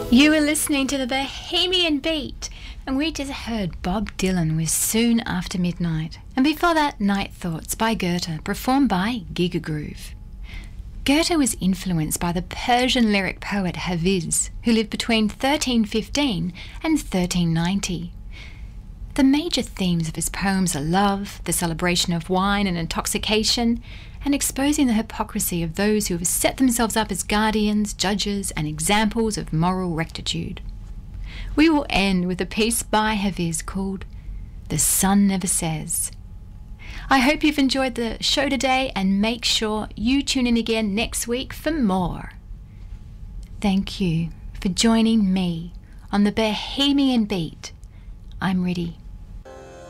You were listening to the Bohemian Beat, and we just heard Bob Dylan with Soon After Midnight. And before that, Night Thoughts by Goethe, performed by Giga Groove. Goethe was influenced by the Persian lyric poet Hafiz, who lived between 1315 and 1390. The major themes of his poems are love, the celebration of wine and intoxication, and exposing the hypocrisy of those who have set themselves up as guardians, judges, and examples of moral rectitude. We will end with a piece by Hafiz called The Sun Never Says. I hope you've enjoyed the show today, and make sure you tune in again next week for more. Thank you for joining me on the Bohemian Beat. I'm ready